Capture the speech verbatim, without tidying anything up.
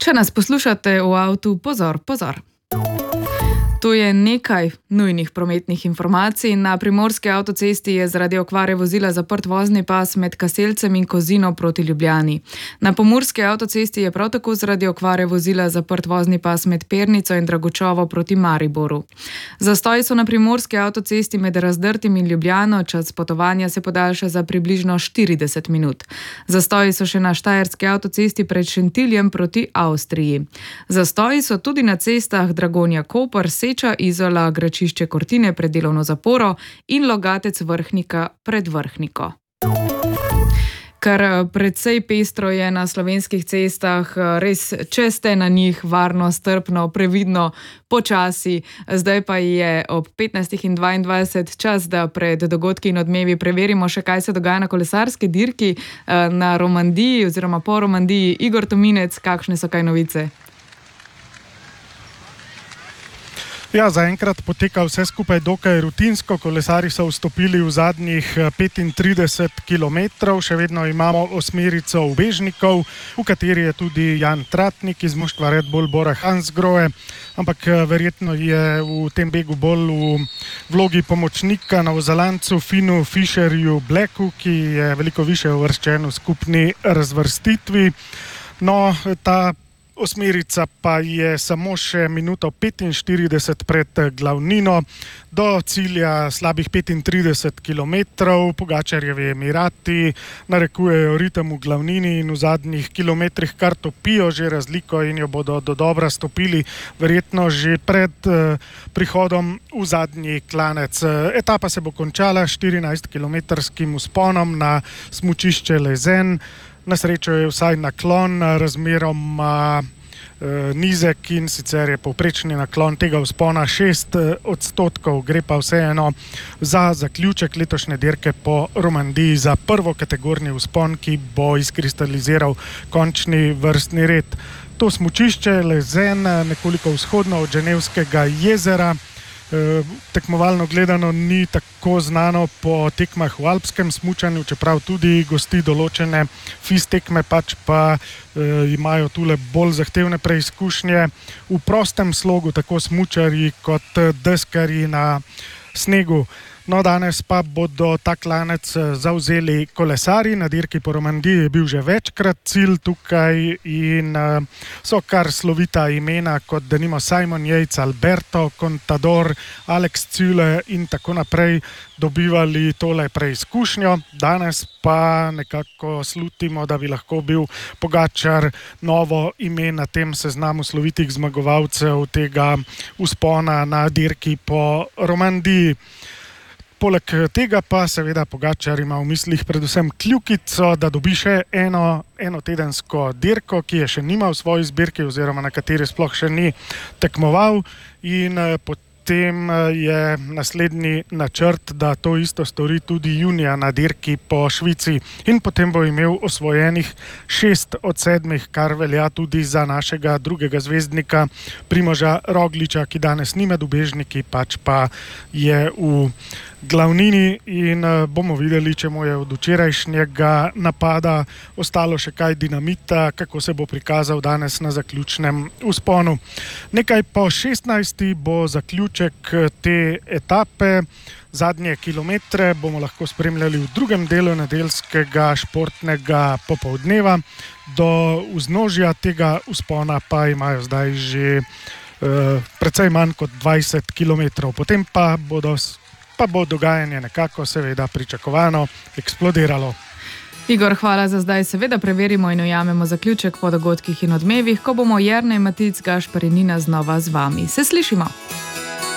Če nas poslušate v avtu, pozor, pozor. To je nekaj nujnih prometnih informacij. Na primorski avtocesti je zaradi okvare vozila zaprt vozni pas med Kaselcem in Kozino proti Ljubljani. Na pomurski avtocesti je prav tako zaradi okvare vozila zaprt vozni pas med Pernico in Dragočovo proti Mariboru. Zastoji so na primorski avtocesti med Razdrtim in Ljubljano, čas potovanja se podaljša za približno štirideset minut. Zastoji so še na štajerski avtocesti pred Šentiljem proti Avstriji. Zastoji so tudi na cestah Dragonja-Koper, Izola, Gračišče Kortine pred delovno zaporo in Logatec Vrhnika pred Vrhniko. Kar precej pestro je na slovenskih cestah, res, če ste na njih varno, strpno, previdno, počasi. Zdaj pa je ob petnajstih in dvaindvajset čas, da pred dogodki in odmevi preverimo še, kaj se dogaja na kolesarski dirki na Romandiji oziroma po Romandiji. Igor Tominec, kakšne so kaj novice? Ja, zaenkrat poteka vse skupaj dokaj rutinsko. Kolesari so vstopili v zadnjih petintrideset kilometrov, še vedno imamo osmerico ubežnikov, v kateri je tudi Jan Tratnik iz moštva Red Bull Bora Hansgrohe, ampak verjetno je v tem begu bolj v vlogi pomočnika Novozelandcu Finu Fisherju Blacku, ki je veliko više uvrščen v skupni razvrstitvi. No, ta osmerica pa je samo še minuto petinštirideset pred glavnino, do cilja slabih petintrideset kilometrov. Pogačarjevi Emirati narekujejo ritem v glavnini in v zadnjih kilometrih kar topijo že razliko in jo bodo dodobra stopili verjetno že pred eh, prihodom v zadnji klanec. Etapa se bo končala štirinajstkilometrskim vzponom na smučišče Lezen. Na srečo je vsaj naklon razmeroma e, nizek in sicer je povprečni naklon tega vzpona šest odstotkov. Gre pa vseeno za zaključek letošnje dirke po Romandiji, za prvokategorni vzpon, ki bo izkristaliziral končni vrstni red. To smučišče Lezen, nekoliko vzhodno od Ženevskega jezera, tekmovalno gledano ni tako znano po tekmah v alpskem smučanju, čeprav tudi gosti določene F I S tekme, pač pa e, imajo tule bolj zahtevne preizkušnje v prostem slogu, tako smučarji kot deskarji na snegu. No, danes pa bodo ta klanec zavzeli kolesari. Na dirki po Romandiji je bil že večkrat cilj tukaj in uh, so kar slovita imena kot denimo Simon Yates, Alberto Contador, Alex Zülle in tako naprej dobivali tole preizkušnjo. Danes pa nekako slutimo, da bi lahko bil Pogačar novo ime na tem seznamu slovitih zmagovalcev tega vzpona na dirki po Romandiji. Poleg tega pa seveda Pogačar ima v mislih predvsem kljukico, da dobi še eno enotedensko dirko, ki je še nima v svoji zbirki oziroma na kateri sploh še ni tekmoval, in potem je naslednji načrt, da to isto stori tudi junija na dirki po Švici in potem bo imel osvojenih šest od sedmih, kar velja tudi za našega drugega zvezdnika Primoža Rogliča, ki danes ni med ubežniki, pač pa je v glavnini in bomo videli, če mu je od včerajšnjega napada ostalo še kaj dinamita, kako se bo prikazal danes na zaključnem vzponu. Nekaj po šestnajsti bo zaključek te etape. Zadnje kilometre bomo lahko spremljali v drugem delu nedeljskega športnega popoldneva. Do vznožja tega vzpona pa imajo zdaj že uh, precej manj kot dvajset kilometrov. Potem pa bodo pa bo dogajanje nekako seveda pričakovano eksplodiralo. Igor, hvala za zdaj. Seveda preverimo in ujamemo zaključek po dogodkih in odmevih, ko bomo Jernej Matic, Gašper in Nina znova z vami. Se slišimo!